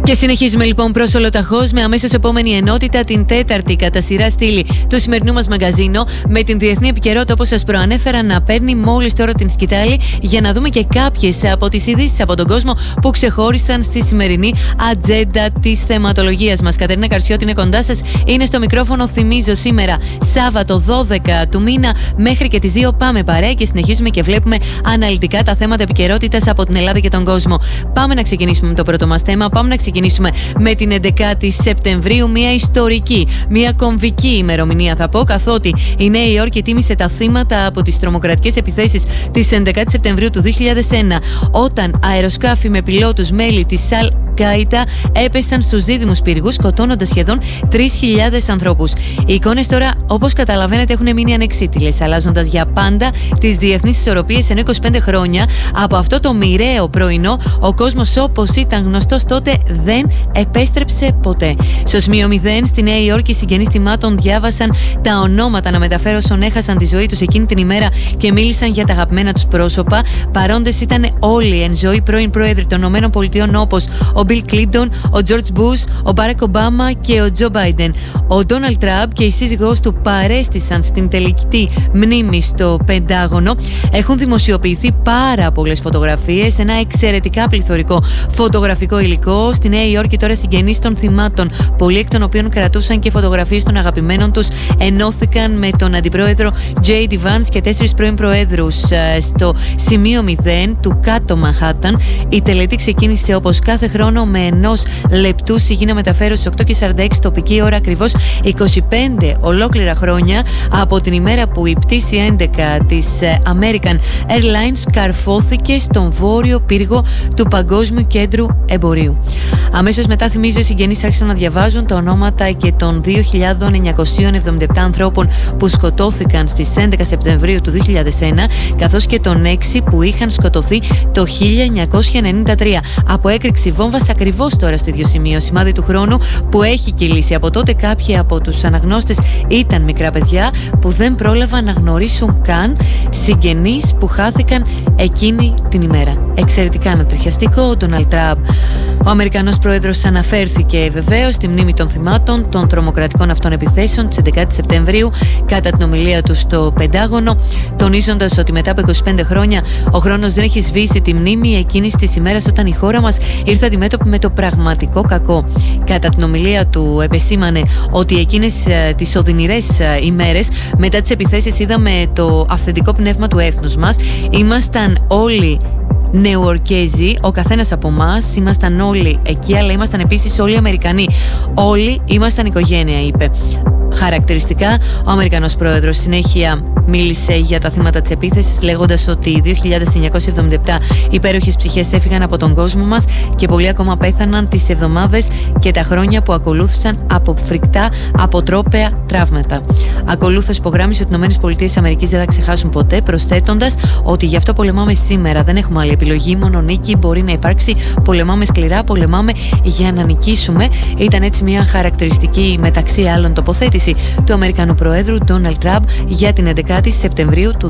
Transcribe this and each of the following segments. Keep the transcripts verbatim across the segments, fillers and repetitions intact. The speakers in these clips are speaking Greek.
Και συνεχίζουμε λοιπόν προς ολοταχώς με αμέσως επόμενη ενότητα, την τέταρτη κατά σειρά στήλη του σημερινού μας μαγκαζίνο, με την διεθνή επικαιρότητα, όπως σας προανέφερα, να παίρνει μόλις τώρα την σκητάλη, για να δούμε και κάποιες από τις ειδήσεις από τον κόσμο που ξεχώρισαν στη σημερινή ατζέντα της θεματολογίας μας. Κατερίνα Καρσιώτη είναι κοντά σας, είναι στο μικρόφωνο. Θυμίζω σήμερα Σάββατο δώδεκα του μήνα, μέχρι και τις δύο πάμε παρέα και συνεχίζουμε και βλέπουμε αναλυτικά τα θέματα επικαιρότητας από την Ελλάδα και τον κόσμο. Πάμε να ξεκινήσουμε με το πρώτο μας θέμα. Πάμε να ξεκινήσουμε με την έντεκα Σεπτεμβρίου, μια ιστορική, μια κομβική ημερομηνία θα πω, καθότι η Νέα Υόρκη τίμησε τα θύματα από τις τρομοκρατικές επιθέσεις της έντεκα Σεπτεμβρίου του δύο χιλιάδες ένα, όταν αεροσκάφη με πιλότους μέλη της Αλ Κάιντα έπεσαν στους δίδυμους πύργους, σκοτώνοντας σχεδόν τρεις χιλιάδες ανθρώπους. Οι εικόνες τώρα, όπως καταλαβαίνετε, έχουν μείνει ανεξίτηλες, αλλάζοντας για πάντα τις διεθνείς ισορροπίες, ενώ είκοσι πέντε χρόνια από αυτό το μοιραίο πρωινό, ο κόσμος όπως ήταν γνωστός τότε δεν επέστρεψε ποτέ. Στο σημείο μηδέν, στη Νέα Υόρκη, οι συγγενείς θυμάτων διάβασαν τα ονόματα να μεταφέρουν όσων έχασαν τη ζωή τους εκείνη την ημέρα και μίλησαν για τα αγαπημένα τους πρόσωπα. Παρόντες ήταν όλοι εν ζωή πρώην πρόεδροι των ΗΠΑ, όπως ο Μπιλ Κλίντον, ο Τζορτζ Μπούς, ο Μπάρακ Ομπάμα και ο Τζο Μπάιντεν. Ο Ντόναλντ Τραμπ και η σύζυγός του παρέστησαν στην τελική μνήμη στο Πεντάγωνο. Έχουν δημοσιοποιηθεί πάρα πολλές φωτογραφίες, ένα εξαιρετικά πληθωρικό φωτογραφικό υλικό. Στη Νέα Υόρκη τώρα συγγενείς των θυμάτων, πολλοί εκ των οποίων κρατούσαν και φωτογραφίες των αγαπημένων τους, ενώθηκαν με τον αντιπρόεδρο Τζέι Ντι Βάνς και τέσσερις πρώην προέδρους στο σημείο μηδέν του κάτω Μανχάταν. Η τελετή ξεκίνησε όπως κάθε χρόνο με ενός λεπτού σιγή να μεταφέρω στις οκτώ και σαράντα έξι τοπική ώρα, ακριβώς είκοσι πέντε ολόκληρα χρόνια από την ημέρα που η πτήση έντεκα της American Airlines καρφώθηκε στον βόρειο πύργο του Παγκόσμιου Κέντρου Εμπορίου. Αμέσως μετά, θυμίζω, οι συγγενείς άρχισαν να διαβάζουν τα ονόματα και των δύο χιλιάδες εννιακόσιων εβδομήντα επτά ανθρώπων που σκοτώθηκαν στις έντεκα Σεπτεμβρίου του δύο χιλιάδες ένα, καθώς και των έξι που είχαν σκοτωθεί το χίλια εννιακόσια ενενήντα τρία από έκρηξη βόμβας ακριβώς τώρα στο ίδιο σημείο. Σημάδι του χρόνου που έχει κυλήσει. Από τότε κάποιοι από τους αναγνώστες ήταν μικρά παιδιά που δεν πρόλαβαν να γνωρίσουν καν συγγενείς που χάθηκαν εκείνη την ημέρα. Εξαιρετικά ανατριχιαστικό. Ο Ντόναλντ Τραμπ, ο Αμερικανός πρόεδρος, αναφέρθηκε βεβαίως στη μνήμη των θυμάτων των τρομοκρατικών αυτών επιθέσεων της έντεκα Σεπτεμβρίου κατά την ομιλία του στο Πεντάγωνο, τονίζοντας ότι μετά από είκοσι πέντε χρόνια ο χρόνος δεν έχει σβήσει τη μνήμη εκείνης της ημέρας, όταν η χώρα μας ήρθε αντιμέτωπη με το πραγματικό κακό. Κατά την ομιλία του επεσήμανε ότι εκείνες τις οδυνηρές ημέρες μετά τις επιθέσεις είδαμε το αυθεντικό πνεύμα του έθνους μας. Ήμασταν όλοι Νεουορκέζοι, ο καθένας από εμάς, ήμασταν όλοι εκεί, αλλά ήμασταν επίσης όλοι Αμερικανοί. Όλοι ήμασταν οικογένεια, είπε. Χαρακτηριστικά, ο Αμερικανός πρόεδρος συνέχεια μίλησε για τα θύματα της επίθεσης, λέγοντας ότι δύο χιλιάδες εννιακόσιες εβδομήντα επτά υπέροχες ψυχές έφυγαν από τον κόσμο μας και πολλοί ακόμα πέθαναν τις εβδομάδες και τα χρόνια που ακολούθησαν από φρικτά, αποτρόπαια τραύματα. Ακολούθως υπογράμμισε ότι οι ΗΠΑ δεν θα ξεχάσουν ποτέ, προσθέτοντας ότι γι' αυτό πολεμάμε σήμερα. Δεν έχουμε άλλη επιλογή, μόνο νίκη μπορεί να υπάρξει. Πολεμάμε σκληρά, πολεμάμε για να νικήσουμε. Ήταν έτσι μια χαρακτηριστική, μεταξύ άλλων, τοποθέτηση του Αμερικανού Προέδρου Ντόναλντ Τραμπ για την έντεκα Σεπτεμβρίου του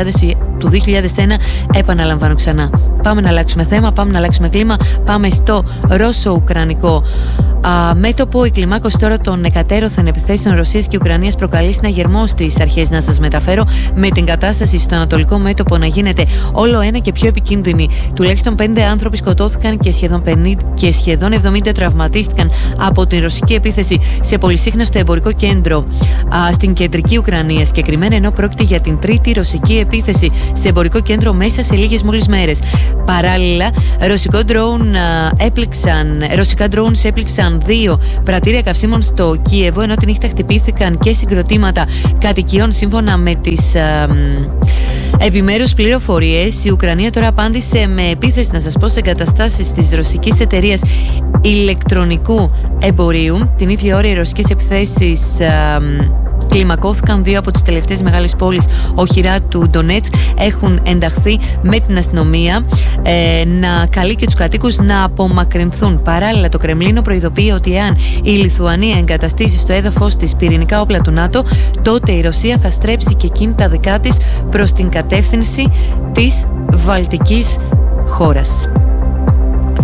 δύο χιλιάδες ένα. Επαναλαμβάνω ξανά. Πάμε να αλλάξουμε θέμα, πάμε να αλλάξουμε κλίμα. Πάμε στο Ρώσο-Ουκρανικό Α, μέτωπο. Η κλιμάκωση τώρα των εκατέρωθεν επιθέσεων Ρωσίας και Ουκρανίας προκαλεί συναγερμό στις αρχές, να σας μεταφέρω, με την κατάσταση στο ανατολικό μέτωπο να γίνεται όλο ένα και πιο επικίνδυνη. Τουλάχιστον πέντε άνθρωποι σκοτώθηκαν και σχεδόν, πενήντα, και σχεδόν εβδομήντα τραυματίστηκαν από την ρωσική επίθεση σε πολυσύχναστο εμπορικό κέντρο α, στην κεντρική Ουκρανία. Συγκεκριμένα, ενώ πρόκειται για την τρίτη ρωσική επίθεση σε εμπορικό κέντρο μέσα σε λίγες μόλις μέρες. Παράλληλα, ρωσικό ντρόουν, α, έπληξαν, ρωσικά ντρόουνς έπληξαν δύο πρατήρια καυσίμων στο Κίεβο, ενώ τη νύχτα χτυπήθηκαν και συγκροτήματα κατοικιών. Σύμφωνα με τις α, επιμέρους πληροφορίες, η Ουκρανία τώρα απάντησε με επίθεση, να σας πω, σε εγκαταστάσεις της ρωσικής εταιρείας ηλεκτρονικού εμπορίου. Την ίδια ώρα οι ρωσικές επιθέσεις α, κλιμακώθηκαν. Δύο από τις τελευταίες μεγάλες πόλεις οχυρά του Ντονέτσκ έχουν ενταχθεί με την αστυνομία ε, να καλεί και τους κατοίκους να απομακρυνθούν. Παράλληλα, το Κρεμλίνο προειδοποιεί ότι εάν η Λιθουανία εγκαταστήσει στο έδαφος της πυρηνικά όπλα του ΝΑΤΟ, τότε η Ρωσία θα στρέψει και εκείνη τα δικά της προς την κατεύθυνση της Βαλτικής χώρας.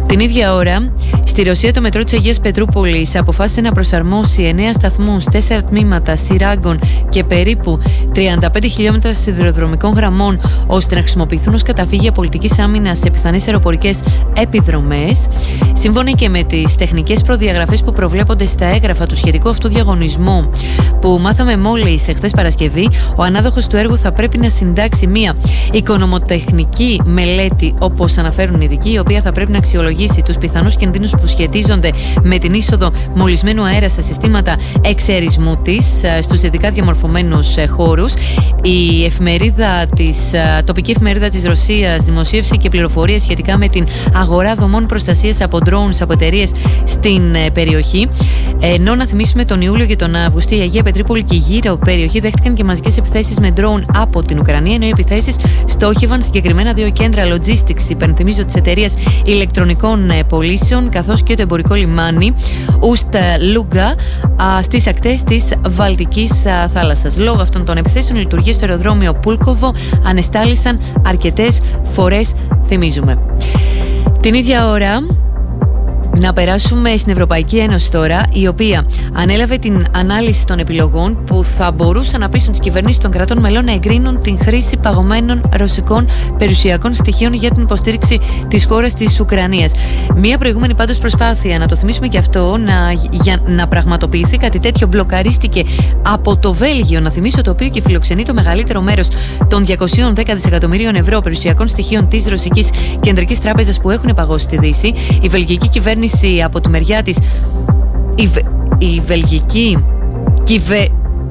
Την ίδια ώρα, στη Ρωσία το μετρό της Αγίας Πετρούπολης αποφάσισε να προσαρμόσει εννέα σταθμούς, τέσσερα τμήματα σειράγκων και περίπου τριάντα πέντε χιλιόμετρα σιδηροδρομικών γραμμών, ώστε να χρησιμοποιηθούν ως καταφύγια πολιτικής άμυνας σε πιθανές αεροπορικές επιδρομές. Σύμφωνα και με τις τεχνικές προδιαγραφές που προβλέπονται στα έγγραφα του σχετικού αυτού διαγωνισμού, που μάθαμε μόλις εχθές Παρασκευή, ο ανάδοχος του έργου θα πρέπει να συντάξει μία οικονομοτεχνική μελέτη, όπως αναφέρουν οι ειδικοί, η οποία θα πρέπει να αξιολογήσει τους πιθανούς κινδύνους που σχετίζονται με την είσοδο μολυσμένου αέρα στα συστήματα εξαιρισμού της στους ειδικά διαμορφωμένους χώρους. Η εφημερίδα της, τοπική εφημερίδα της Ρωσίας δημοσίευσε και πληροφορίες σχετικά με την αγορά δομών προστασίας από drones από εταιρείες στην περιοχή. Ενώ να θυμίσουμε τον Ιούλιο και τον Αύγουστο, η Αγία Πετρούπολη και η γύρω περιοχή δέχτηκαν και μαζικές επιθέσεις με drone από την Ουκρανία, ενώ οι επιθέσεις στόχευαν συγκεκριμένα δύο κέντρα logistics, υπενθυμίζω, της εταιρείας ηλεκτρονικών πωλήσεων, καθώς και το εμπορικό λιμάνι Ουστ-Λούγκα στις ακτές της Βαλτικής θάλασσας. Λόγω αυτών των επιθέσεων, οι λειτουργίες στο αεροδρόμιο Πούλκοβο ανεστάλησαν αρκετές φορές, θυμίζουμε. Την ίδια ώρα, να περάσουμε στην Ευρωπαϊκή Ένωση τώρα, η οποία ανέλαβε την ανάλυση των επιλογών που θα μπορούσαν να πείσουν τις κυβερνήσεις των κρατών μελών να εγκρίνουν την χρήση παγωμένων ρωσικών περιουσιακών στοιχείων για την υποστήριξη της χώρας της Ουκρανίας. Μία προηγούμενη πάντως προσπάθεια, να το θυμίσουμε και αυτό, να, για να πραγματοποιηθεί κάτι τέτοιο, μπλοκαρίστηκε από το Βέλγιο, να θυμίσω, το οποίο και φιλοξενεί το μεγαλύτερο μέρος των διακόσια δέκα δισεκατομμυρίων ευρώ περιουσιακών στοιχείων της Ρωσικής Κεντρικής Τράπεζας που έχουν παγώσει στη Δύση. Η βελγική κυβέρνηση από τη μεριά της, η, Βε... η βελγική κυβε...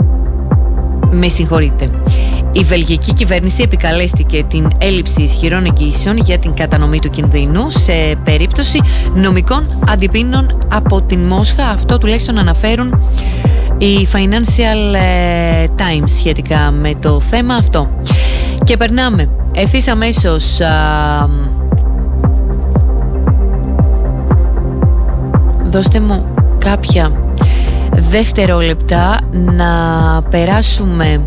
με συγχωρείτε η βελγική κυβέρνηση επικαλέστηκε την έλλειψη ισχυρών εγγύσεων για την κατανομή του κινδύνου σε περίπτωση νομικών αντιπίνων από την Μόσχα. Αυτό τουλάχιστον αναφέρουν οι Financial Times σχετικά με το θέμα αυτό. Και περνάμε ευθύς αμέσως α, δώστε μου κάποια δευτερόλεπτα να περάσουμε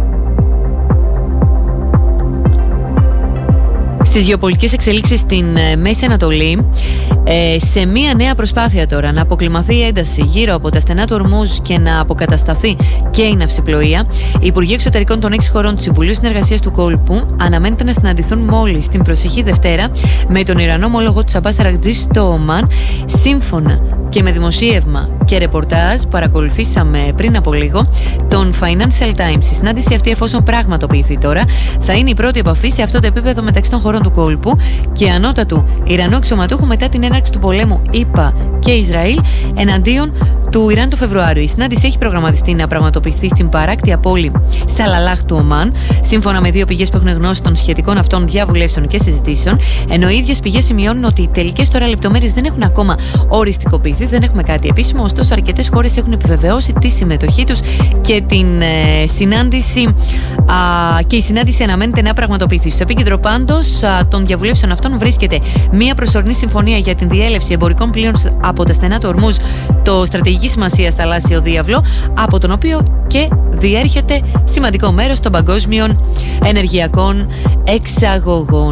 στις γεωπολιτικές εξελίξεις στην Μέση Ανατολή, σε μια νέα προσπάθεια τώρα να αποκλιμαθεί η ένταση γύρω από τα στενά του Ορμούζ και να αποκατασταθεί και η ναυσιπλοεία. Οι Υπουργοί Εξωτερικών των έξι χωρών του Συμβουλίου Συνεργασίας του Κόλπου αναμένεται να συναντηθούν μόλις την προσεχή Δευτέρα με τον Ιρανό ομόλογο του Αμπάς Αρακτζή στο Ομάν. Σύμφωνα και με δημοσίευμα και ρεπορτάζ παρακολουθήσαμε πριν από λίγο τον Financial Times, η συνάντηση αυτή, εφόσον πραγματοποιηθεί τώρα, θα είναι η πρώτη επαφή σε αυτό το επίπεδο μεταξύ των χωρών του κόλπου και ανώτατου Ιρανού αξιωματούχου μετά την έναρξη του πολέμου ΗΠΑ και Ισραήλ εναντίον του Ιράν το Φεβρουάριο. Η συνάντηση έχει προγραμματιστεί να πραγματοποιηθεί στην παράκτια πόλη Σαλαλάχ του Ομάν, σύμφωνα με δύο πηγές που έχουν γνώση των σχετικών αυτών διαβουλεύσεων και συζητήσεων, ενώ οι ίδιες πηγές σημειώνουν ότι οι τελικές τώρα λεπτομέρειες δεν έχουν ακόμα οριστικοποιηθεί, δεν έχουμε κάτι επίσημο, ωστόσο αρκετές χώρες έχουν επιβεβαιώσει τη συμμετοχή τους και την ε, συνάντηση α, και η συνάντηση αναμένεται να πραγματοποιηθεί. Στο επίκεντρο πάντως α, των διαβουλεύσεων αυτών βρίσκεται μια προσωρινή συμφωνία για την διέλευση εμπορικών πλοίων από τα στενά του Ορμούζ, το στρατηγική σημασία θαλάσσιο διάβλο, από τον οποίο και διέρχεται σημαντικό μέρος των παγκόσμιων ενεργειακών εξαγωγών.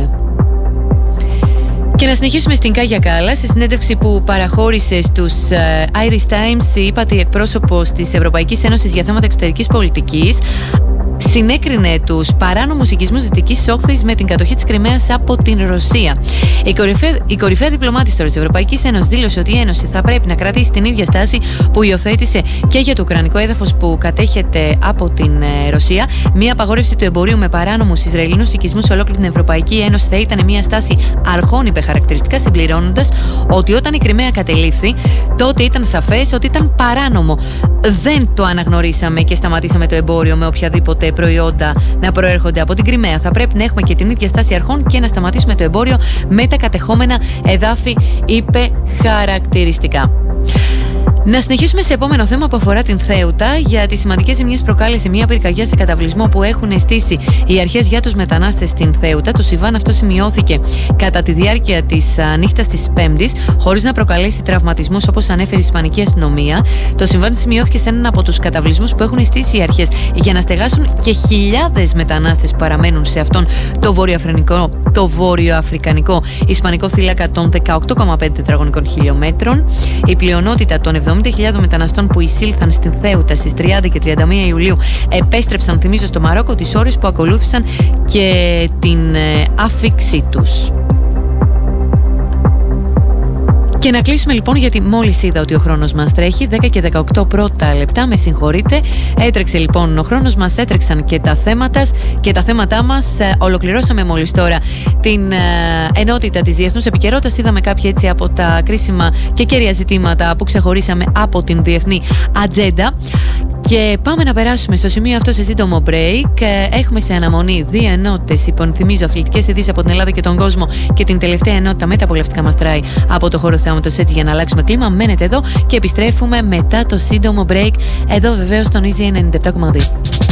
Και να συνεχίσουμε στην Κάγια Κάλλας. Σε συνέντευξη που παραχώρησε στους Irish Times, η ύπατη εκπρόσωπος της Ευρωπαϊκής Ένωσης για θέματα εξωτερικής πολιτικής συνέκρινε τους παράνομους οικισμούς Δυτικής Όχθης με την κατοχή της Κριμαίας από την Ρωσία. Η κορυφαία, η κορυφαία διπλωμάτης τώρα της Ευρωπαϊκής Ένωσης δήλωσε ότι η Ένωση θα πρέπει να κρατήσει την ίδια στάση που υιοθέτησε και για το ουκρανικό έδαφος που κατέχεται από την Ρωσία. Μια απαγόρευση του εμπορίου με παράνομους Ισραηλινούς οικισμούς σε ολόκληρη την Ευρωπαϊκή Ένωση θα ήταν μια στάση αρχών υπερχαρακτηριστικά, συμπληρώνοντας ότι όταν η Κριμαία κατελήφθη, τότε ήταν σαφές ότι ήταν παράνομο. Δεν το αναγνωρίσαμε και σταματήσαμε το εμπόριο με οποιαδήποτε προϊόντα να προέρχονται από την Κριμαία. Θα πρέπει να έχουμε και την ίδια στάση αρχών και να σταματήσουμε το εμπόριο με τα κατεχόμενα εδάφη, είπε χαρακτηριστικά. Να συνεχίσουμε σε επόμενο θέμα που αφορά την Θέουτα, για τις σημαντικές ζημιές προκάλεσε μια πυρκαγιά σε καταβλισμό που έχουν στήσει οι αρχές για τους μετανάστες στην Θέουτα. Το συμβάν αυτό σημειώθηκε κατά τη διάρκεια της νύχτας της Πέμπτης, χωρίς να προκαλέσει τραυματισμούς, όπως ανέφερε η Ισπανική αστυνομία. Το συμβάν σημειώθηκε σε έναν από τους καταβλισμούς που έχουν στήσει οι αρχές για να στεγάσουν και χιλιάδες μετανάστες που παραμένουν σε αυτόν το βορειοαφρικανικό, το βορειοαφρικανικό ισπανικό θύλακα των δεκαοκτώ κόμμα πέντε τετραγωνικών χιλιόμετρων. Η πλειονότητα των εβδομήντα χιλιάδων μεταναστών που εισήλθαν στην Θέουτα στις τριάντα και τριάντα μία Ιουλίου επέστρεψαν, θυμίζω, στο Μαρόκο τις ώρες που ακολούθησαν και την ε, άφιξή τους. Και να κλείσουμε λοιπόν, γιατί μόλις είδα ότι ο χρόνος μας τρέχει, δέκα και δεκαοκτώ πρώτα λεπτά, με συγχωρείτε. Έτρεξε λοιπόν ο χρόνος μας, έτρεξαν και τα θέματα και τα θέματά μας. Ολοκληρώσαμε μόλις τώρα την ε, ενότητα της διεθνούς επικαιρότητας. Είδαμε κάποια έτσι από τα κρίσιμα και κέρια ζητήματα που ξεχωρίσαμε από την διεθνή ατζέντα. Και πάμε να περάσουμε στο σημείο αυτό σε σύντομο break. Έχουμε σε αναμονή δύο ενότητες, υπενθυμίζω, αθλητικές ειδήσεις από την Ελλάδα και τον κόσμο, και την τελευταία ενότητα με τα απολαυστικά μας τράει από το χώρο θεάματος, έτσι για να αλλάξουμε κλίμα. Μένετε εδώ και επιστρέφουμε μετά το σύντομο break, εδώ βεβαίως στον Easy ενενήντα επτά κόμμα δύο.